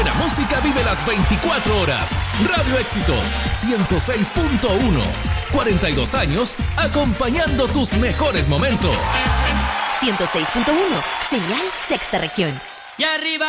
buena música vive las 24 horas. Radio Éxitos 106.1. 42 años acompañando tus mejores momentos. 106.1, señal sexta región. Y arriba